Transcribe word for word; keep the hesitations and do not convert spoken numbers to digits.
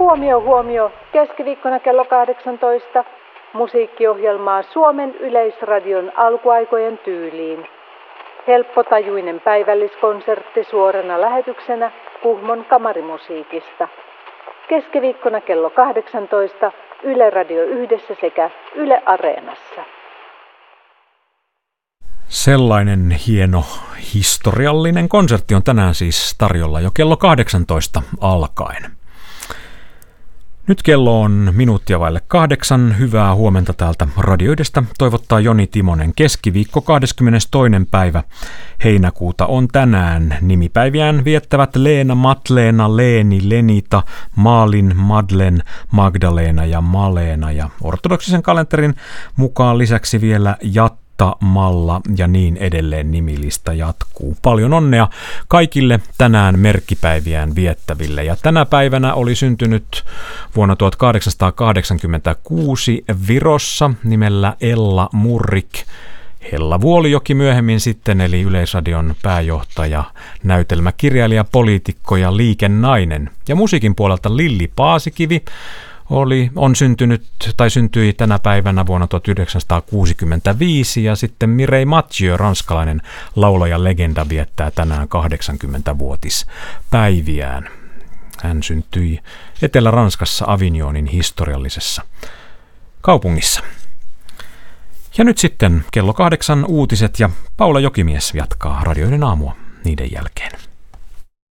Huomio, huomio. Keskiviikkona kello kahdeksantoista musiikkiohjelmaa Suomen Yleisradion alkuaikojen tyyliin. Helppotajuinen päivälliskonsertti suorana lähetyksenä Kuhmon kamarimusiikista. Keskiviikkona kello kahdeksantoista Yle Radio Yhdessä sekä Yle Areenassa. Sellainen hieno historiallinen konsertti on tänään siis tarjolla jo kello kahdeksantoista alkaen. Nyt kello on minuuttia vaille kahdeksan. Hyvää huomenta täältä Radio Yhdestä toivottaa Joni Timonen. Keskiviikko kahdeskymmenestoinen päivä heinäkuuta on tänään. Nimipäiviään viettävät Leena, Matleena, Leeni, Lenita, Maalin, Madlen, Magdalena ja Maleena. Ja ortodoksisen kalenterin mukaan lisäksi vielä Jatta, Malla ja niin edelleen nimilista jatkuu. Paljon onnea kaikille tänään merkkipäiviään viettäville. Ja tänä päivänä oli syntynyt vuonna tuhatkahdeksansataakahdeksankymmentäkuusi Virossa nimellä Ella Murrik. Hella Vuolijoki myöhemmin sitten, eli Yleisradion pääjohtaja, näytelmäkirjailija, poliitikko ja liikennainen. Ja musiikin puolelta Lilli Paasikivi Oli, on syntynyt tai syntyi tänä päivänä vuonna tuhatyhdeksänsataakuusikymmentäviisi ja sitten Mireille Mathieu, ranskalainen laulaja legenda, viettää tänään kahdeksankymmentävuotispäiviään. Hän syntyi Etelä-Ranskassa Avignonin historiallisessa kaupungissa. Ja nyt sitten kello kahdeksan uutiset ja Paula Jokimies jatkaa Radio Yhden aamua niiden jälkeen.